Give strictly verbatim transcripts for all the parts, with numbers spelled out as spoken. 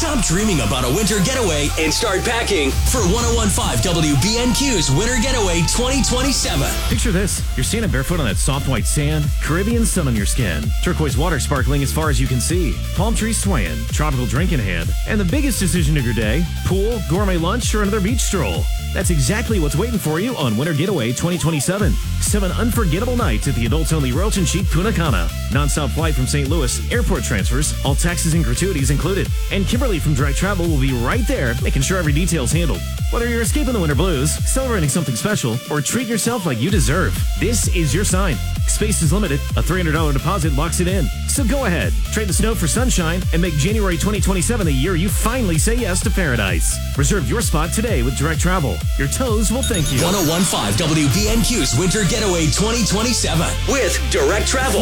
Stop dreaming about a winter getaway and start packing for one oh one point five W B N Q's Winter Getaway twenty twenty-seven. Picture this. You're standing barefoot on that soft white sand, Caribbean sun on your skin, turquoise water sparkling as far as you can see, palm trees swaying, tropical drink in hand, and the biggest decision of your day, pool, gourmet lunch, or another beach stroll. That's exactly what's waiting for you on Winter Getaway twenty twenty-seven. Seven unforgettable nights at the adults-only Royalton Chic Punta Cana. Non-stop flight from Saint Louis, airport transfers, all taxes and gratuities included. And Kimberly from Direct Travel will be right there, making sure every detail's handled. Whether you're escaping the winter blues, celebrating something special, or treat yourself like you deserve, this is your sign. Space is limited. A three hundred dollars deposit locks it in. So go ahead, trade the snow for sunshine, and make January twenty twenty-seven the year you finally say yes to paradise. Reserve your spot today with Direct Travel. Your toes will thank you. one oh one point five W B N Q's Winter Getaway twenty twenty-seven with Direct Travel.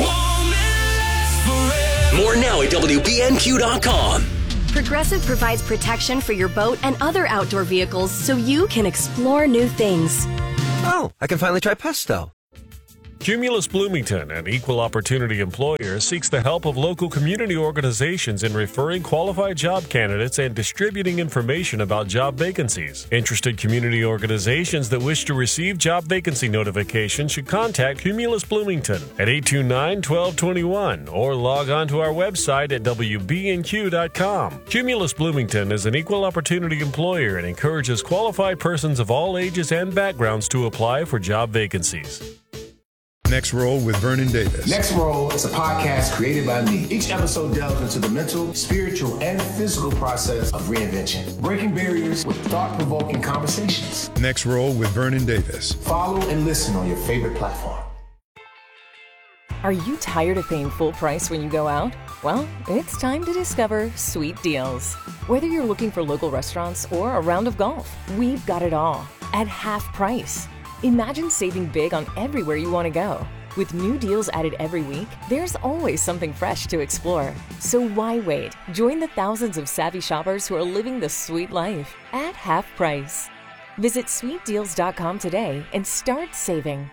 More now at W B N Q dot com. Progressive provides protection for your boat and other outdoor vehicles so you can explore new things. Oh, I can finally try pesto. Cumulus Bloomington, an equal opportunity employer, seeks the help of local community organizations in referring qualified job candidates and distributing information about job vacancies. Interested community organizations that wish to receive job vacancy notifications should contact Cumulus Bloomington at eight two nine, one two two one or log on to our website at W B N Q dot com. Cumulus Bloomington is an equal opportunity employer and encourages qualified persons of all ages and backgrounds to apply for job vacancies. Next Roll with Vernon Davis. Next Roll is a podcast created by me. Each episode delves into the mental, spiritual, and physical process of reinvention, breaking barriers with thought-provoking conversations. Next Roll with Vernon Davis. Follow and listen on your favorite platform. Are you tired of paying full price when you go out? Well, it's time to discover Sweet Deals. Whether you're looking for local restaurants or a round of golf, we've got it all at half price. Imagine saving big on everywhere you want to go. With new deals added every week, there's always something fresh to explore. So why wait? Join the thousands of savvy shoppers who are living the sweet life at half price. Visit sweet deals dot com today and start saving.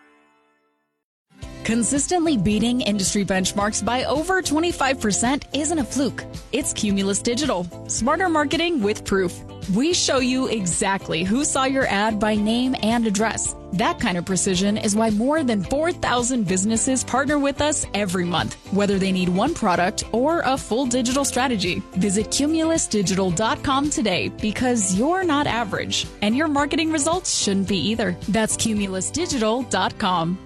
Consistently beating industry benchmarks by over twenty-five percent isn't a fluke. It's Cumulus Digital. Smarter marketing with proof. We show you exactly who saw your ad by name and address. That kind of precision is why more than four thousand businesses partner with us every month, whether they need one product or a full digital strategy. Visit cumulus digital dot com today because you're not average, and your marketing results shouldn't be either. That's cumulus digital dot com.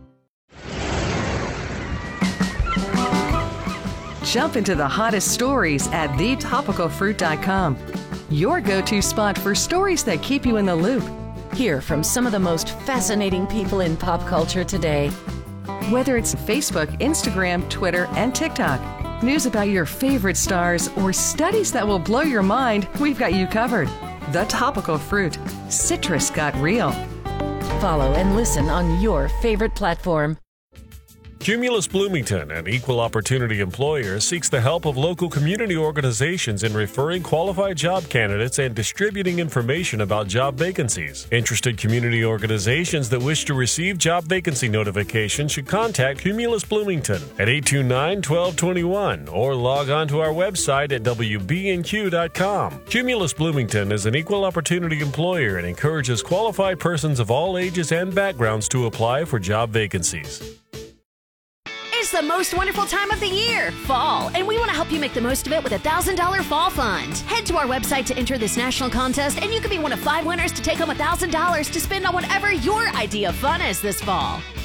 Jump into the hottest stories at the topical fruit dot com. Your go-to spot for stories that keep you in the loop. Hear from some of the most fascinating people in pop culture today. Whether it's Facebook, Instagram, Twitter, and TikTok, news about your favorite stars, or studies that will blow your mind, we've got you covered. The Topical Fruit. Citrus got real. Follow and listen on your favorite platform. Cumulus Bloomington, an equal opportunity employer, seeks the help of local community organizations in referring qualified job candidates and distributing information about job vacancies. Interested community organizations that wish to receive job vacancy notifications should contact Cumulus Bloomington at eight two nine, one two two one or log on to our website at W B N Q dot com. Cumulus Bloomington is an equal opportunity employer and encourages qualified persons of all ages and backgrounds to apply for job vacancies. It's the most wonderful time of the year, fall, and we want to help you make the most of it with a one thousand dollars Fall Fund. Head to our website to enter this national contest, and you could be one of five winners to take home one thousand dollars to spend on whatever your idea of fun is this fall.